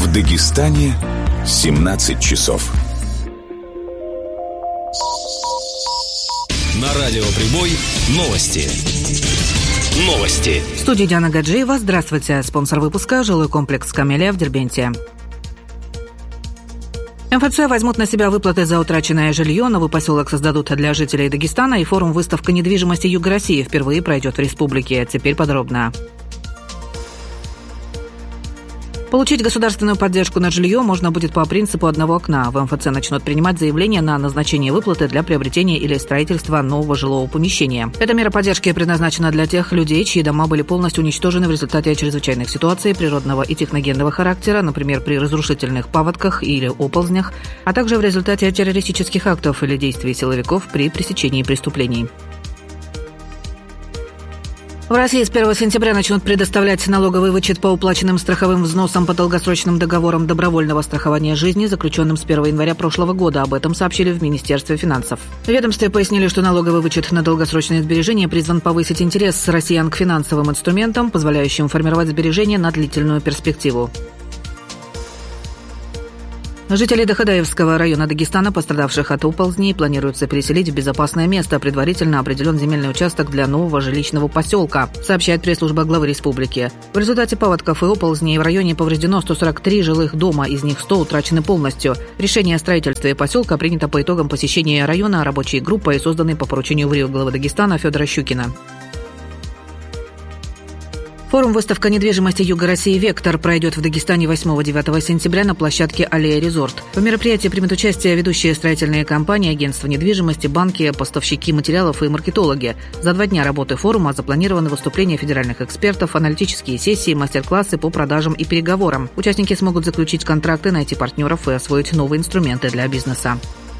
В Дагестане 17 часов. На радио «Прибой» новости. В студии Диана Гаджиева. Здравствуйте. Спонсор выпуска – жилой комплекс «Камелия» в Дербенте. МФЦ возьмут на себя выплаты за утраченное жилье, новый поселок создадут для жителей Дагестана, и форум-выставка недвижимости Юга России впервые пройдет в республике. Теперь подробно. Получить государственную поддержку на жилье можно будет по принципу одного окна. В МФЦ начнут принимать заявления на назначение выплаты для приобретения или строительства нового жилого помещения. Эта мера поддержки предназначена для тех людей, чьи дома были полностью уничтожены в результате чрезвычайных ситуаций природного и техногенного характера, например, при разрушительных паводках или оползнях, а также в результате террористических актов или действий силовиков при пресечении преступлений. В России с 1 сентября начнут предоставлять налоговый вычет по уплаченным страховым взносам по долгосрочным договорам добровольного страхования жизни, заключенным с 1 января прошлого года. Об этом сообщили в Министерстве финансов. В ведомстве пояснили, что налоговый вычет на долгосрочные сбережения призван повысить интерес россиян к финансовым инструментам, позволяющим формировать сбережения на длительную перспективу. Жителей Дахадаевского района Дагестана, пострадавших от оползней, планируется переселить в безопасное место. Предварительно определен земельный участок для нового жилищного поселка, сообщает пресс-служба главы республики. В результате паводков и оползней в районе повреждено 143 жилых дома, из них 100 утрачены полностью. Решение о строительстве поселка принято по итогам посещения района рабочей группой, созданной по поручению главы Дагестана Федора Щукина. Форум-выставка недвижимости Юга России «Вектор» пройдет в Дагестане 8-9 сентября на площадке «Аллея Резорт». В мероприятии примут участие ведущие строительные компании, агентства недвижимости, банки, поставщики материалов и маркетологи. За 2 дня работы форума запланированы выступления федеральных экспертов, аналитические сессии, мастер-классы по продажам и переговорам. Участники смогут заключить контракты, найти партнеров и освоить новые инструменты для бизнеса.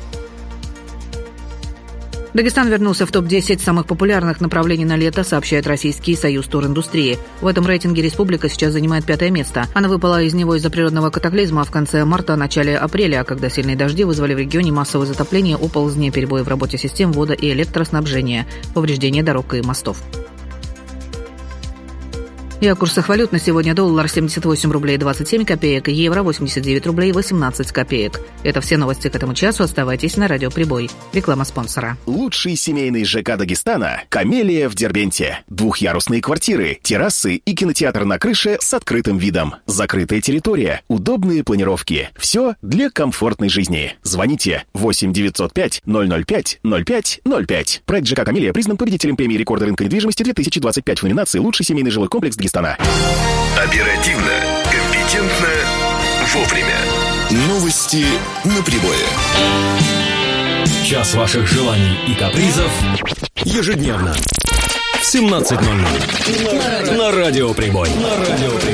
Дагестан вернулся в топ-10 самых популярных направлений на лето, сообщает Российский союз туриндустрии. В этом рейтинге республика сейчас занимает 5 место. Она выпала из него из-за природного катаклизма в конце марта, начале апреля, когда сильные дожди вызвали в регионе массовое затопление, оползни, перебои в работе систем водо- и электроснабжения, повреждение дорог и мостов. И о курсах валют на сегодня: доллар 78 рублей 27 копеек, евро 89 рублей 18 копеек. Это все новости к этому часу. Оставайтесь на радио «Прибой». Реклама спонсора. Лучший семейный ЖК Дагестана – «Камелия» в Дербенте. 2-ярусные квартиры, террасы и кинотеатр на крыше с открытым видом. Закрытая территория, удобные планировки. Все для комфортной жизни. Звоните 8 905 005 05 05. Проект ЖК «Камелия» признан победителем премии рекорда рынка недвижимости 2025 в номинации «Лучший семейный жилой комплекс Дагестана». Оперативно, компетентно, вовремя. Новости на Прибое. Час ваших желаний и капризов ежедневно в 17:00 на радио «Прибой».